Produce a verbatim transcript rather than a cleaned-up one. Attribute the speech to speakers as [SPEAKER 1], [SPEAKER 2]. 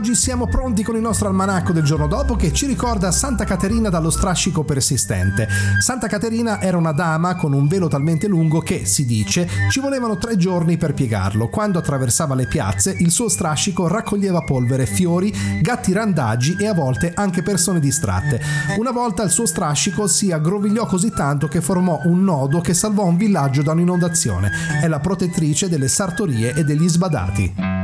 [SPEAKER 1] Oggi siamo pronti con il nostro almanacco del giorno dopo che ci ricorda Santa Caterina dallo strascico persistente. Santa Caterina era una dama con un velo talmente lungo che, si dice, ci volevano tre giorni per piegarlo. Quando attraversava le piazze, il suo strascico raccoglieva polvere, fiori, gatti randagi e a volte anche persone distratte. Una volta il suo strascico si aggrovigliò così tanto che formò un nodo che salvò un villaggio da un'inondazione. È la protettrice delle sartorie e degli sbadati.